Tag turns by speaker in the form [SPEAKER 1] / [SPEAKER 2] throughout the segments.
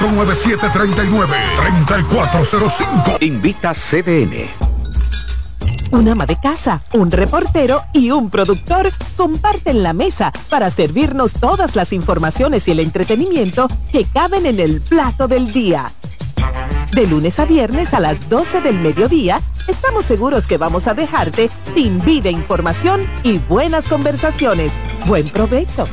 [SPEAKER 1] 9739-3405.
[SPEAKER 2] Invita CDN.
[SPEAKER 3] Un ama de casa, un reportero y un productor comparten la mesa para servirnos todas las informaciones y el entretenimiento que caben en el plato del día. De lunes a viernes a las 12 del mediodía, estamos seguros que vamos a dejarte sin vida, información y buenas conversaciones. Buen provecho.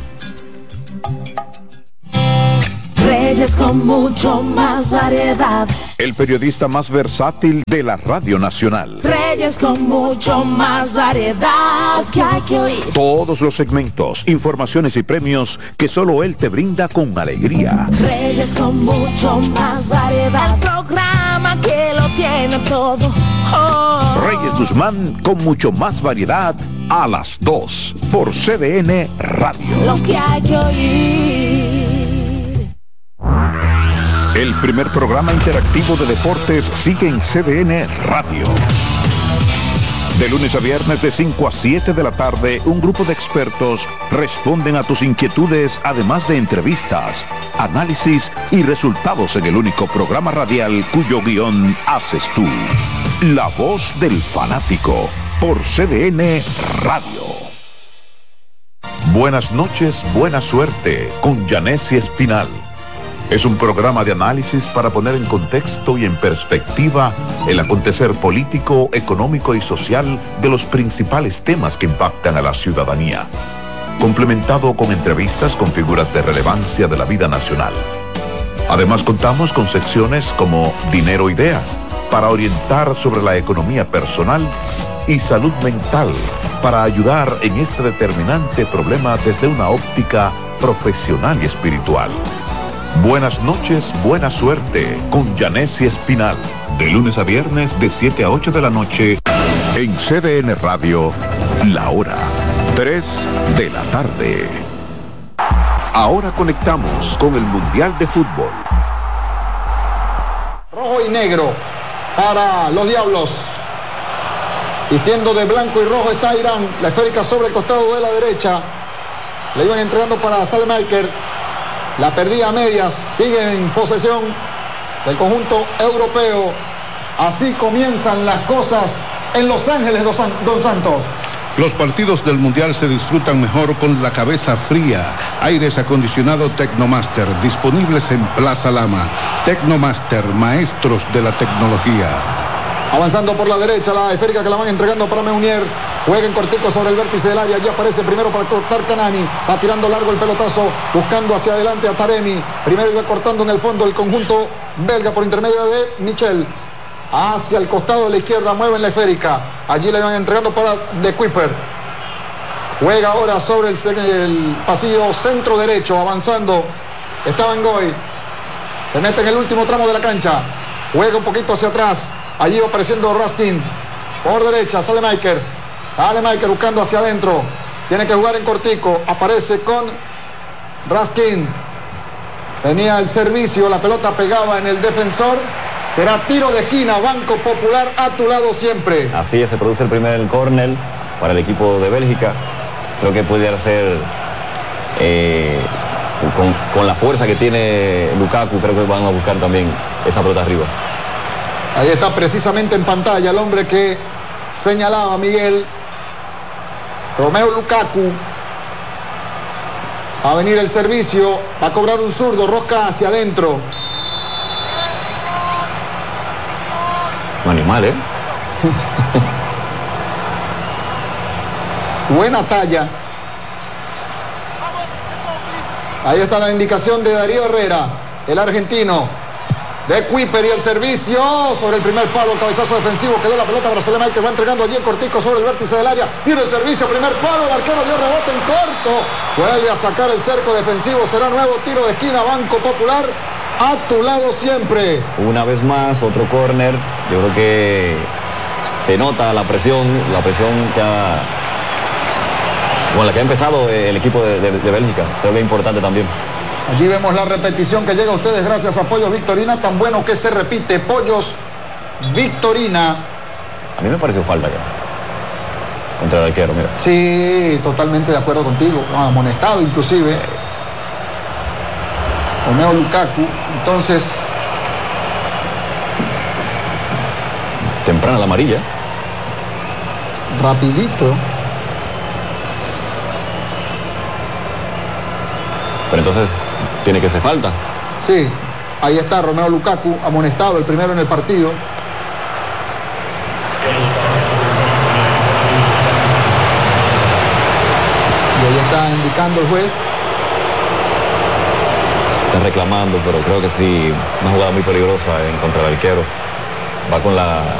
[SPEAKER 4] Reyes con mucho más variedad.
[SPEAKER 2] El periodista más versátil de la Radio Nacional.
[SPEAKER 4] Reyes con mucho más variedad que hay que oír.
[SPEAKER 2] Todos los segmentos, informaciones y premios que solo él te brinda con alegría.
[SPEAKER 4] Reyes con mucho más variedad. El programa que lo tiene todo. Oh.
[SPEAKER 2] Reyes Guzmán con mucho más variedad a las 2 por CDN Radio.
[SPEAKER 4] Lo que hay que oír.
[SPEAKER 2] El primer programa interactivo de deportes sigue en CDN Radio. De lunes a viernes de 5 a 7 de la tarde, un grupo de expertos responden a tus inquietudes, además de entrevistas, análisis y resultados en el único programa radial cuyo guión haces tú. La voz del fanático por CDN Radio. Buenas noches, buena suerte con Yanessi Espinal. Es un programa de análisis para poner en contexto y en perspectiva el acontecer político, económico y social de los principales temas que impactan a la ciudadanía, complementado con entrevistas con figuras de relevancia de la vida nacional. Además contamos con secciones como Dinero Ideas, para orientar sobre la economía personal, y Salud Mental, para ayudar en este determinante problema desde una óptica profesional y espiritual. Buenas noches, buena suerte con Yanessi Espinal. De lunes a viernes de 7 a 8 de la noche en CDN Radio, la hora 3 de la tarde. Ahora conectamos con el Mundial de Fútbol.
[SPEAKER 5] Rojo y negro para los Diablos. Vistiendo de blanco y rojo está Irán. La esférica sobre el costado de la derecha. Le iban entregando para Salemaker. La perdía a medias, sigue en posesión del conjunto europeo. Así comienzan las cosas en Los Ángeles, Don Santos.
[SPEAKER 6] Los partidos del Mundial se disfrutan mejor con la cabeza fría. Aires acondicionado Tecnomaster, disponibles en Plaza Lama. Tecnomaster, maestros de la tecnología.
[SPEAKER 5] Avanzando por la derecha, la esférica que la van entregando para Meunier. Juega en cortico sobre el vértice del área. Ya aparece primero para cortar Canani. Va tirando largo el pelotazo. Buscando hacia adelante a Taremi. Primero iba cortando en el fondo el conjunto belga por intermedio de Michel. Hacia el costado de la izquierda mueven la esférica. Allí le van entregando para De Kuiper. Juega ahora sobre el pasillo centro derecho. Avanzando. Está Van Goy. Se mete en el último tramo de la cancha. Juega un poquito hacia atrás. Allí va apareciendo Raskin. Por derecha, Salemaker. Salemaker buscando hacia adentro. Tiene que jugar en cortico. Aparece con Raskin. Tenía el servicio. La pelota pegaba en el defensor. Será tiro de esquina. Banco Popular a tu lado siempre.
[SPEAKER 7] Así es, se produce el primer córner para el equipo de Bélgica. Creo que pudiera ser con la fuerza que tiene Lukaku. Creo que van a buscar también esa pelota arriba.
[SPEAKER 5] Ahí está precisamente en pantalla el hombre que señalaba Miguel. Romelu Lukaku. Va a venir el servicio. Va a cobrar un zurdo. Rosca hacia adentro.
[SPEAKER 7] Un animal, ¿eh?
[SPEAKER 5] Buena talla. Ahí está la indicación de Darío Herrera, el argentino. De Kuiper y el servicio sobre el primer palo, el cabezazo defensivo, quedó la pelota para Salemaker, va entregando allí en cortico sobre el vértice del área, viene el servicio, primer palo, el arquero dio rebote en corto, vuelve a sacar el cerco defensivo, será nuevo tiro de esquina, Banco Popular, a tu lado siempre.
[SPEAKER 7] Una vez más, otro córner, yo creo que se nota la presión con la que ha empezado el equipo de Bélgica, creo que es importante también.
[SPEAKER 5] Allí vemos la repetición que llega a ustedes gracias a Pollos Victorina, tan bueno que se repite, Pollos Victorina.
[SPEAKER 7] A mí me pareció falta acá, contra el arquero, mira.
[SPEAKER 5] Sí, totalmente de acuerdo contigo, amonestado inclusive. Romelu Lukaku, Entonces,
[SPEAKER 7] temprana la amarilla.
[SPEAKER 5] rapidito.
[SPEAKER 7] Pero entonces tiene que ser falta.
[SPEAKER 5] Sí, ahí está Romelu Lukaku, amonestado, el primero en el partido. Y ahí está indicando el juez.
[SPEAKER 7] Están reclamando, pero creo que sí, una jugada muy peligrosa en contra del arquero. Va con la